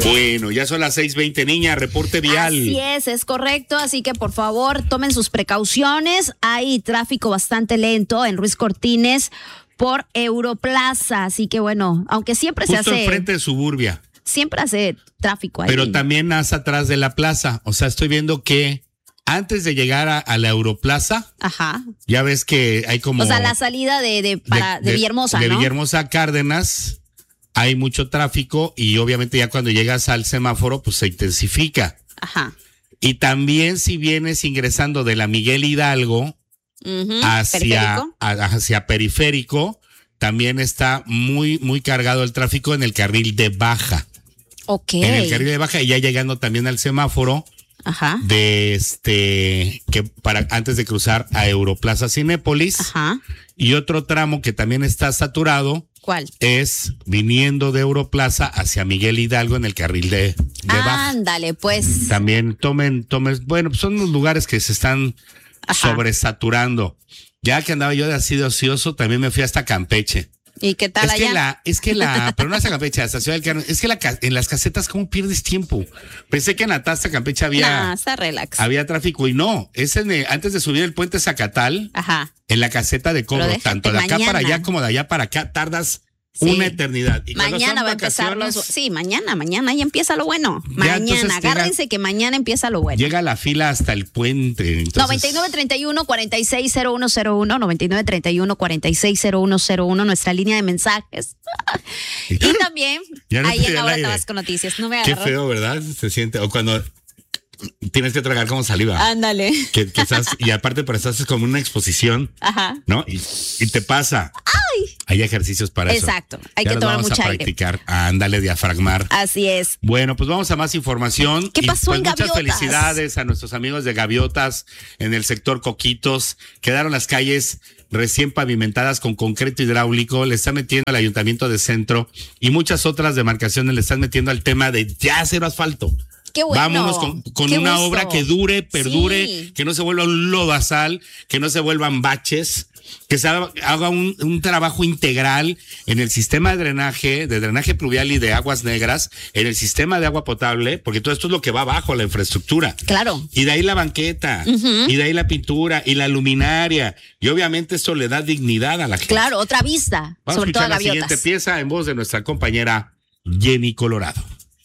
Bueno, ya son las 6:20, niña, reporte vial. Así es correcto, así que por favor tomen sus precauciones. Hay tráfico bastante lento en Ruiz Cortines por Europlaza, así que bueno, aunque siempre Justo se hace... enfrente de Suburbia. Siempre hace tráfico ahí. Pero también más atrás de la plaza, o sea, estoy viendo que antes de llegar a la Europlaza, ajá, ya ves que hay como... O sea, la salida de Villahermosa, de ¿no? Villahermosa a Cárdenas, hay mucho tráfico y obviamente ya cuando llegas al semáforo, pues se intensifica. Ajá. Y también si vienes ingresando de la Miguel Hidalgo hacia Periférico, también está muy, muy cargado el tráfico en el carril de baja. Ok. En el carril de baja y ya llegando también al semáforo. Ajá. Que para antes de cruzar a Europlaza Cinépolis. Ajá. Y otro tramo que también está saturado. ¿Cuál? Es viniendo de Europlaza hacia Miguel Hidalgo en el carril de baja. Ándale, pues. También tomen, bueno, pues son los lugares que se están sobresaturando. Ya que andaba yo así de ocioso, también me fui hasta Campeche. ¿Y qué tal allá? Pero no hasta Campeche, hasta Ciudad del Carmen. Es que en las casetas, ¿cómo pierdes tiempo? Pensé que en Atasta, Campeche está relax. Había tráfico y no. Es antes de subir el puente Zacatal, en la caseta de cobro, tanto de acá para allá como de allá para acá, tardas una eternidad. Y mañana va a empezar mañana ya empieza lo bueno. Mañana, agárrense que mañana empieza lo bueno. Llega la fila hasta el puente. Entonces... 9931-460101, 9931-460101, nuestra línea de mensajes. Y también, ahí en Ahora Tabasco Noticias. No me agarro. Qué feo, ¿verdad? Se siente, o cuando... Tienes que tragar como saliva. Ándale. Y aparte, pero estás como una exposición. Ajá. ¿No? Y te pasa. ¡Ay! Hay ejercicios para eso. Exacto. Hay que tomar mucha aire. Practicar. Ándale, diafragmar. Así es. Bueno, pues vamos a más información. ¿Qué pasó en Gaviotas? Muchas felicidades a nuestros amigos de Gaviotas en el sector Coquitos. Quedaron las calles recién pavimentadas con concreto hidráulico. Le están metiendo al Ayuntamiento de Centro y muchas otras demarcaciones le están metiendo al tema de ya cero asfalto. Qué bueno. Vámonos con una obra que dure, perdure, que no se vuelva un lodazal, que no se vuelvan baches, que se haga un trabajo integral en el sistema de drenaje pluvial y de aguas negras, en el sistema de agua potable, porque todo esto es lo que va abajo, la infraestructura. Claro. Y de ahí la banqueta, y de ahí la pintura, y la luminaria, y obviamente esto le da dignidad a la gente. Claro, otra vista, Vamos sobre todo a la Gaviotas. Siguiente pieza en voz de nuestra compañera Jenny Colorado.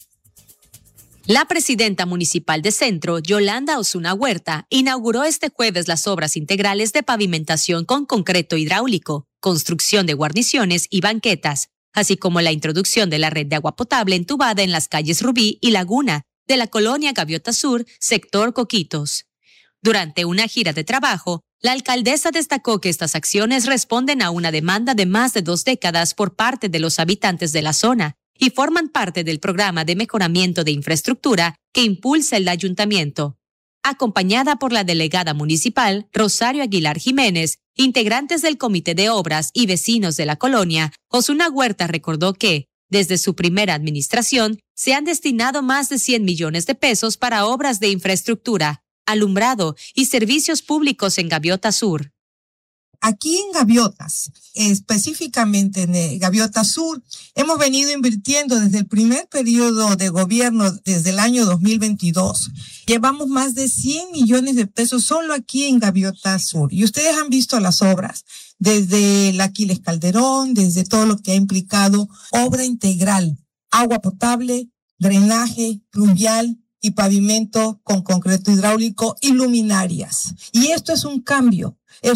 La presidenta municipal de Centro, Yolanda Osuna Huerta, inauguró este jueves las obras integrales de pavimentación con concreto hidráulico, construcción de guarniciones y banquetas, así como la introducción de la red de agua potable entubada en las calles Rubí y Laguna de la colonia Gaviota Sur, sector Coquitos. Durante una gira de trabajo, la alcaldesa destacó que estas acciones responden a una demanda de más de 2 décadas por parte de los habitantes de la zona y forman parte del programa de mejoramiento de infraestructura que impulsa el ayuntamiento. Acompañada por la delegada municipal, Rosario Aguilar Jiménez, integrantes del Comité de Obras y vecinos de la colonia, Osuna Huerta recordó que, desde su primera administración, se han destinado más de 100 millones de pesos para obras de infraestructura, alumbrado y servicios públicos en Gaviota Sur. Aquí en Gaviotas, específicamente en Gaviota Sur, hemos venido invirtiendo desde el primer periodo de gobierno, desde el año 2022. Llevamos más de 100 millones de pesos solo aquí en Gaviota Sur. Y ustedes han visto las obras, desde el Aquiles Calderón, desde todo lo que ha implicado obra integral, agua potable, drenaje pluvial y pavimento con concreto hidráulico y luminarias. Y esto es un cambio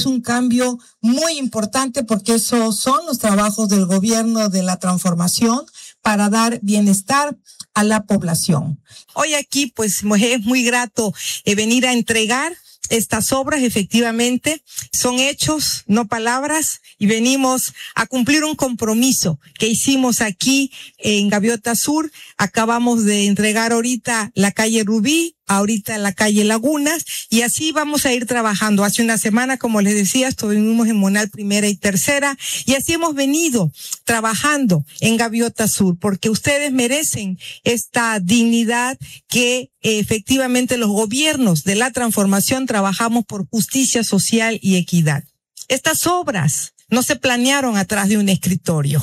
muy importante porque esos son los trabajos del gobierno de la transformación para dar bienestar a la población. Hoy aquí pues es muy grato venir a entregar estas obras. Efectivamente son hechos, no palabras, y venimos a cumplir un compromiso que hicimos aquí en Gaviota Sur. Acabamos de entregar ahorita la calle Rubí, ahorita la calle Lagunas, y así vamos a ir trabajando. Hace una semana, como les decía, estuvimos en Monal Primera y Tercera, y así hemos venido trabajando en Gaviota Sur, porque ustedes merecen esta dignidad que efectivamente los gobiernos de la transformación trabajamos por justicia social y equidad. Estas obras no se planearon atrás de un escritorio.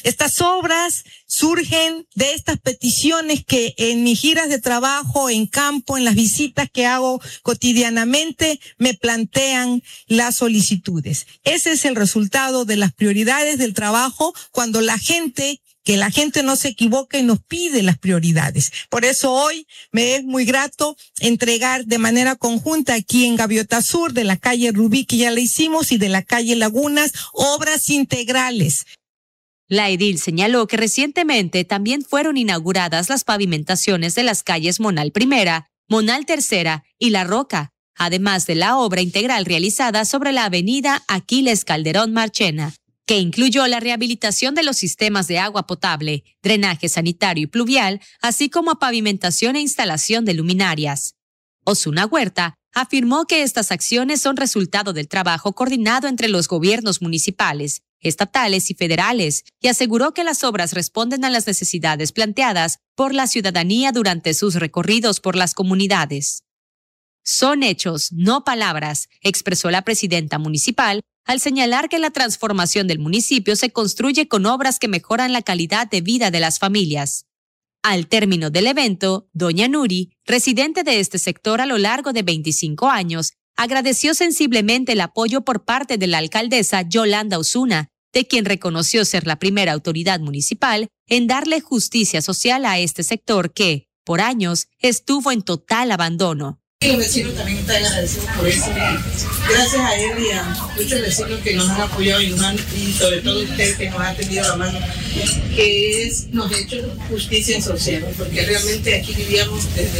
Estas obras surgen de estas peticiones que en mis giras de trabajo, en campo, en las visitas que hago cotidianamente, me plantean las solicitudes. Ese es el resultado de las prioridades del trabajo cuando que la gente no se equivoque y nos pide las prioridades. Por eso hoy me es muy grato entregar de manera conjunta aquí en Gaviota Sur, de la calle Rubí, que ya la hicimos, y de la calle Lagunas, obras integrales. La edil señaló que recientemente también fueron inauguradas las pavimentaciones de las calles Monal Primera, Monal Tercera y La Roca, además de la obra integral realizada sobre la avenida Aquiles Calderón Marchena, que incluyó la rehabilitación de los sistemas de agua potable, drenaje sanitario y pluvial, así como pavimentación e instalación de luminarias. Osuna Huerta afirmó que estas acciones son resultado del trabajo coordinado entre los gobiernos municipales, estatales y federales, y aseguró que las obras responden a las necesidades planteadas por la ciudadanía durante sus recorridos por las comunidades. Son hechos, no palabras, expresó la presidenta municipal, al señalar que la transformación del municipio se construye con obras que mejoran la calidad de vida de las familias. Al término del evento, doña Nuri, residente de este sector a lo largo de 25 años, agradeció sensiblemente el apoyo por parte de la alcaldesa Yolanda Osuna, de quien reconoció ser la primera autoridad municipal en darle justicia social a este sector que, por años, estuvo en total abandono. Los vecinos también están agradecidos por eso. Gracias a él y a muchos vecinos que nos han apoyado y sobre todo usted que nos ha tendido la mano, que nos ha hecho justicia social, porque realmente aquí vivíamos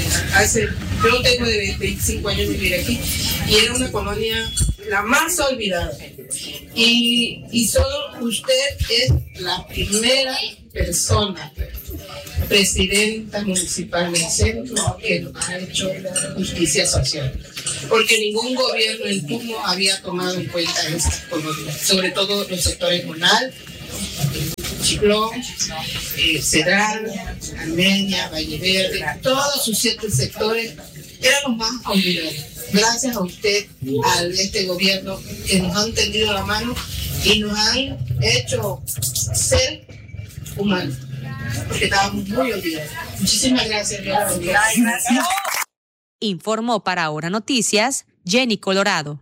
yo tengo de 25 años vivir aquí y era una colonia la más olvidada. Y solo usted es la primera persona presidenta municipal del centro que nos ha hecho justicia social, porque ningún gobierno en turno había tomado en cuenta estas colonias, sobre todo los sectores Monal, Chiclón, Cedral, Armenia, Valle Verde, todos sus 7 sectores eran los más olvidados. Gracias a usted, a este gobierno, que nos han tendido la mano y nos han hecho ser humanos, porque estábamos muy olvidados. Muchísimas gracias. Gracias. Informó para Ahora Noticias, Jenny Colorado.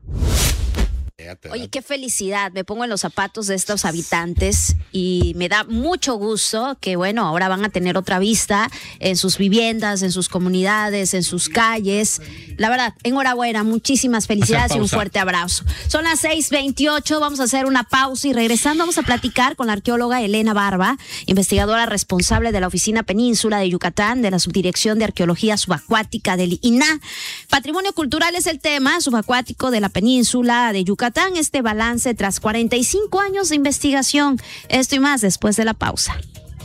Oye, qué felicidad, me pongo en los zapatos de estos habitantes y me da mucho gusto que, bueno, ahora van a tener otra vista en sus viviendas, en sus comunidades, en sus calles. La verdad, enhorabuena, muchísimas felicidades y un fuerte abrazo. Son las 6:28, vamos a hacer una pausa y regresando vamos a platicar con la arqueóloga Elena Barba, investigadora responsable de la Oficina Península de Yucatán, de la Subdirección de Arqueología Subacuática del INAH. Patrimonio cultural es el tema subacuático de la Península de Yucatán. Este balance tras 45 años de investigación. Esto y más después de la pausa.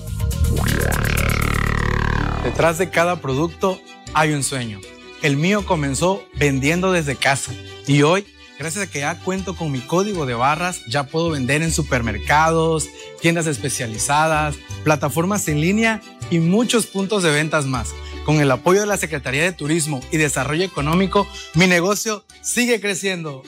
Detrás de cada producto hay un sueño. El mío comenzó vendiendo desde casa y hoy, gracias a que ya cuento con mi código de barras, ya puedo vender en supermercados, tiendas especializadas, plataformas en línea y muchos puntos de ventas más. Con el apoyo de la Secretaría de Turismo y Desarrollo Económico, mi negocio sigue creciendo.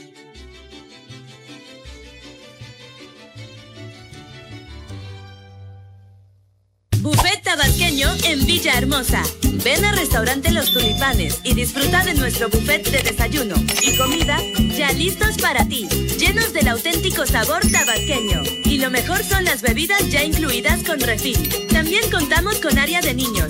Buffet tabasqueño en Villahermosa. Ven al restaurante Los Tulipanes y disfruta de nuestro buffet de desayuno y comida ya listos para ti, llenos del auténtico sabor tabasqueño. Y lo mejor son las bebidas ya incluidas con refil. También contamos con área de niños,